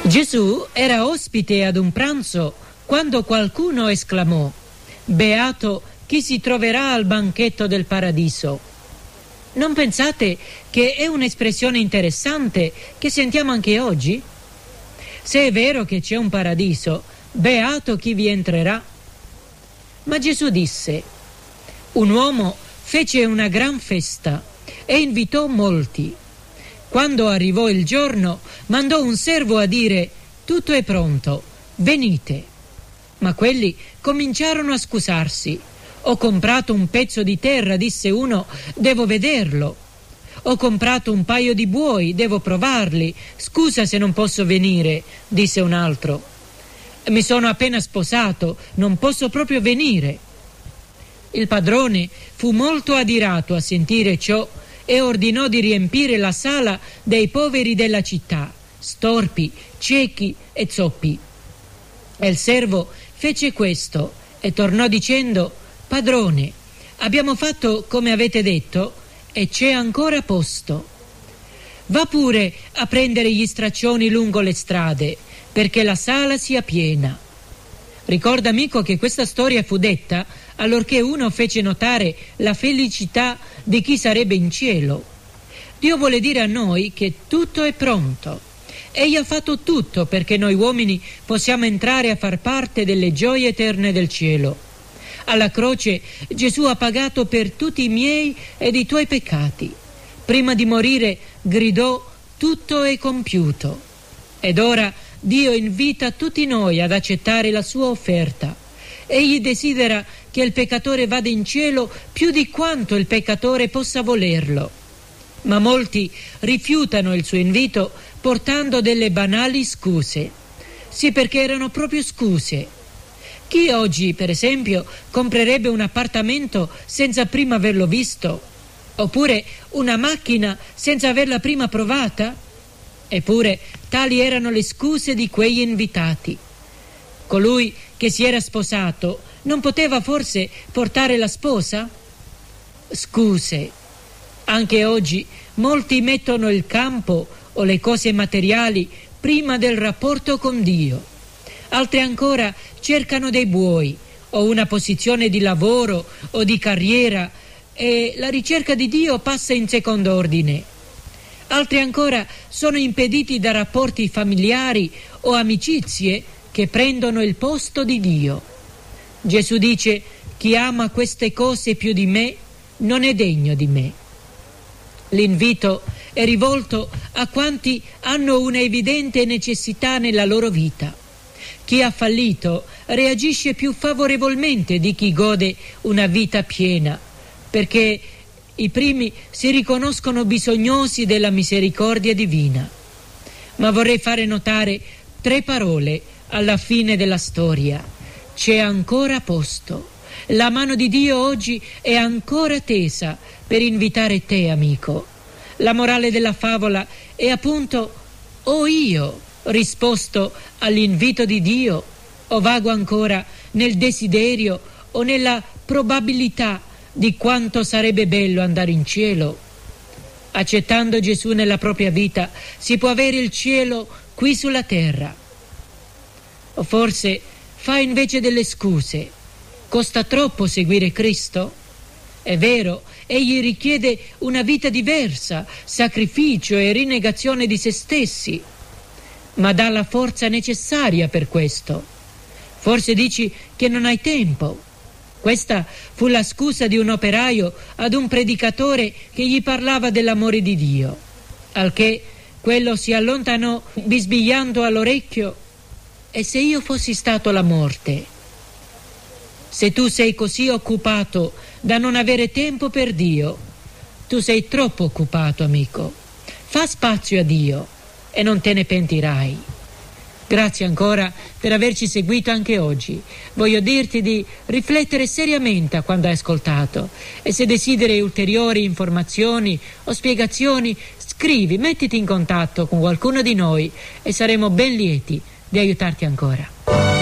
Gesù era ospite ad un pranzo quando qualcuno esclamò: «Beato chi si troverà al banchetto del paradiso». Non pensate che è un'espressione interessante che sentiamo anche oggi? Se è vero che c'è un paradiso, beato chi vi entrerà. Ma Gesù disse: un uomo fece una gran festa e invitò molti. Quando arrivò il giorno, mandò un servo a dire: tutto è pronto, venite. Ma quelli cominciarono a scusarsi. Ho comprato un pezzo di terra, disse uno, devo vederlo. Ho comprato un paio di buoi, devo provarli. Scusa se non posso venire, disse un altro. Mi sono appena sposato, non posso proprio venire. Il padrone fu molto adirato a sentire ciò e ordinò di riempire la sala dei poveri della città, storpi, ciechi e zoppi. E il servo fece questo e tornò dicendo: padrone, abbiamo fatto come avete detto e c'è ancora posto. Va pure a prendere gli straccioni lungo le strade, perché la sala sia piena. Ricorda, amico, che questa storia fu detta allorché uno fece notare la felicità di chi sarebbe in cielo. Dio vuole dire a noi che tutto è pronto. Egli ha fatto tutto perché noi uomini possiamo entrare a far parte delle gioie eterne del cielo. Alla croce Gesù ha pagato per tutti i miei ed i tuoi peccati. Prima di morire gridò: tutto è compiuto. Ed ora Dio invita tutti noi ad accettare la sua offerta. Egli desidera che il peccatore vada in cielo più di quanto il peccatore possa volerlo. Ma molti rifiutano il suo invito portando delle banali scuse. Sì, perché erano proprio scuse. Chi oggi, per esempio, comprerebbe un appartamento senza prima averlo visto? Oppure una macchina senza averla prima provata? Eppure tali erano le scuse di quegli invitati. Colui che si era sposato non poteva forse portare la sposa? Scuse. Anche oggi molti mettono il campo o le cose materiali prima del rapporto con Dio. Altri ancora cercano dei buoi o una posizione di lavoro o di carriera e la ricerca di Dio passa in secondo ordine. Altri ancora sono impediti da rapporti familiari o amicizie che prendono il posto di Dio. Gesù dice: chi ama queste cose più di me non è degno di me. L'invito è rivolto a quanti hanno una evidente necessità nella loro vita. Chi ha fallito reagisce più favorevolmente di chi gode una vita piena, perché i primi si riconoscono bisognosi della misericordia divina. Ma vorrei fare notare 3 parole alla fine della storia: c'è ancora posto. La mano di Dio oggi è ancora tesa per invitare te, amico. La morale della favola è appunto: ho io risposto all'invito di Dio, o vago ancora nel desiderio o nella probabilità di quanto sarebbe bello andare in cielo? Accettando Gesù nella propria vita si può avere il cielo qui sulla terra. O forse fa invece delle scuse. Costa troppo seguire Cristo? È vero, egli richiede una vita diversa, sacrificio e rinnegazione di se stessi, ma dà la forza necessaria per questo. Forse dici che non hai tempo. Questa fu la scusa di un operaio ad un predicatore che gli parlava dell'amore di Dio, al che quello si allontanò bisbigliando all'orecchio: e se io fossi stato la morte? Se tu sei così occupato da non avere tempo per Dio, tu sei troppo occupato, amico. Fa spazio a Dio e non te ne pentirai. Grazie ancora per averci seguito anche oggi. Voglio dirti di riflettere seriamente a quando hai ascoltato, e se desideri ulteriori informazioni o spiegazioni, scrivi, mettiti in contatto con qualcuno di noi e saremo ben lieti di aiutarti ancora.